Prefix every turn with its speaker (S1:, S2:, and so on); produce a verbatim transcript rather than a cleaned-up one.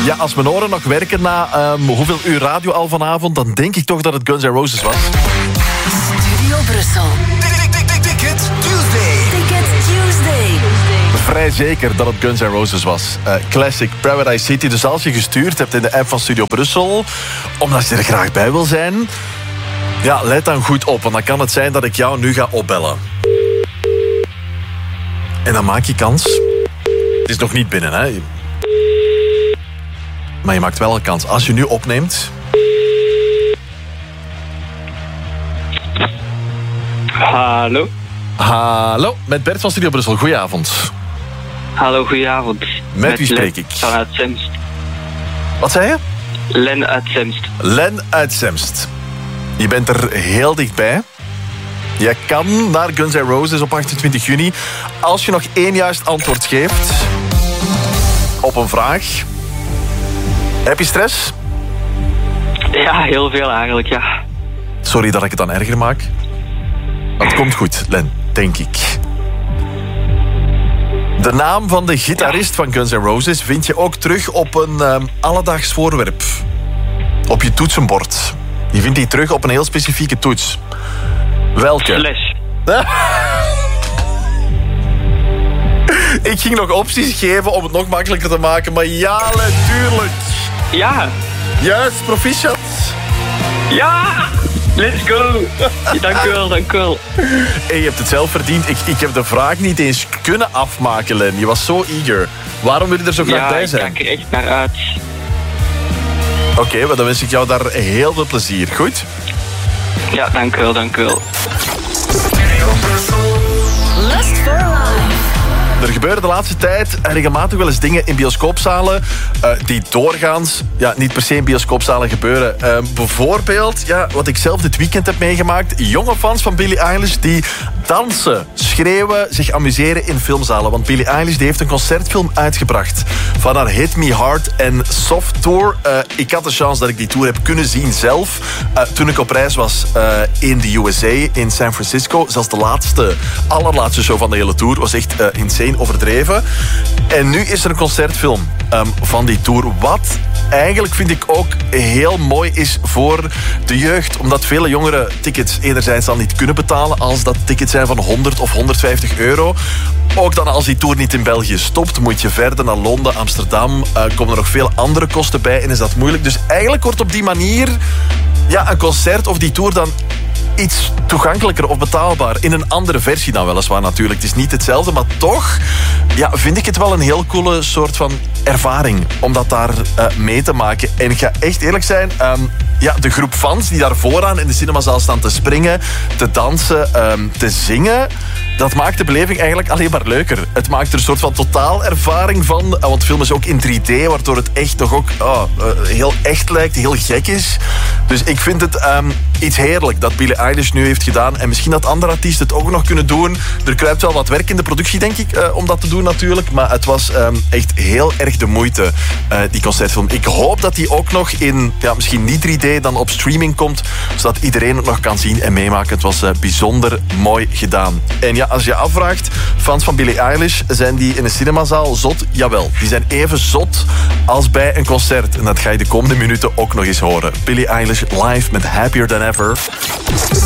S1: Ja, als mijn oren nog werken na um, hoeveel uur radio al vanavond, dan denk ik toch dat het Guns N' Roses was.
S2: Studio Brussel.
S3: Ticket Tuesday.
S2: Ticket Tuesday.
S1: Vrij zeker dat het Guns N' Roses was. Uh, classic Paradise City. Dus als je gestuurd hebt in de app van Studio Brussel, omdat je er graag bij wil zijn, ja, let dan goed op. Want dan kan het zijn dat ik jou nu ga opbellen. En dan maak je kans. Het is nog niet binnen, hè. Maar je maakt wel een kans. Als je nu opneemt...
S4: Hallo.
S1: Hallo, met Bert van Studio Brussel. Goedenavond.
S4: Hallo, goedenavond.
S1: Met,
S4: Met
S1: wie spreek
S4: Len
S1: ik?
S4: Vanuit Zemst.
S1: Wat zei je?
S4: Len uit Zemst.
S1: Len uit Zemst. Je bent er heel dichtbij. Je kan naar Guns N' Roses op achtentwintig juni. Als je nog één juist antwoord geeft op een vraag. Heb je stress?
S4: Ja, heel veel eigenlijk, ja.
S1: Sorry dat ik het dan erger maak. Maar het komt goed, Len, denk ik. De naam van de gitarist van Guns N' Roses vind je ook terug op een um, alledaags voorwerp. Op je toetsenbord. Die vindt hij terug op een heel specifieke toets. Welke?
S4: Slash.
S1: Ik ging nog opties geven om het nog makkelijker te maken, maar ja, natuurlijk.
S4: Ja.
S1: Juist, proficiat.
S4: Ja. Let's go. Dank u wel, dank u wel.
S1: Hey, je hebt het zelf verdiend. Ik, ik heb de vraag niet eens kunnen afmaken, Len. Je was zo eager. Waarom wil je er zo graag
S4: Ja,
S1: bij
S4: ik
S1: zijn?
S4: kijk er echt naar uit.
S1: Oké, okay, maar dan wens ik jou daar heel veel plezier. Goed?
S4: Ja, dank u wel, dank u wel.
S2: Lust for Life.
S1: Er gebeuren de laatste tijd regelmatig wel eens dingen in bioscoopzalen uh, die doorgaans ja, niet per se in bioscoopzalen gebeuren. Uh, bijvoorbeeld, ja, wat ik zelf dit weekend heb meegemaakt, jonge fans van Billie Eilish die dansen, schreeuwen, zich amuseren in filmzalen. Want Billie Eilish die heeft een concertfilm uitgebracht van haar Hit Me Hard en Soft Tour. Uh, ik had de chance dat ik die tour heb kunnen zien zelf. Uh, toen ik op reis was uh, in de U S A, in San Francisco. Zelfs de laatste, allerlaatste show van de hele tour was echt uh, insane overdreven. En nu is er een concertfilm um, van die tour. Wat eigenlijk vind ik ook heel mooi is voor de jeugd. Omdat vele jongeren tickets enerzijds dan niet kunnen betalen als dat tickets zijn van honderd of honderdvijftig euro. Ook dan als die tour niet in België stopt, moet je verder naar Londen, Amsterdam. Uh, komen er nog veel andere kosten bij en is dat moeilijk. Dus eigenlijk wordt op die manier ja, een concert of die tour dan iets toegankelijker of betaalbaar. In een andere versie dan weliswaar natuurlijk. Het is niet hetzelfde, maar toch ja, vind ik het wel een heel coole soort van ervaring om dat daar uh, mee te maken. En ik ga echt eerlijk zijn, um, ja, de groep fans die daar vooraan in de cinemazaal staan te springen, te dansen, um, te zingen, dat maakt de beleving eigenlijk alleen maar leuker. Het maakt er een soort van totaalervaring van, uh, want film is ook in drie D, waardoor het echt toch ook oh, uh, heel echt lijkt, heel gek is. Dus ik vind het um, iets heerlijk dat Billie Eilish nu heeft gedaan. En misschien dat andere artiesten het ook nog kunnen doen. Er kruipt wel wat werk in de productie, denk ik, uh, om dat te doen natuurlijk. Maar het was um, echt heel erg de moeite, uh, die concertfilm. Ik hoop dat die ook nog in, ja, misschien niet drie D, dan op streaming komt. Zodat iedereen het nog kan zien en meemaken. Het was uh, bijzonder mooi gedaan. En ja, als je afvraagt, fans van Billie Eilish, zijn die in een cinemazaal zot? Jawel, die zijn even zot als bij een concert. En dat ga je de komende minuten ook nog eens horen. Billie Eilish live met Happier Than Ever.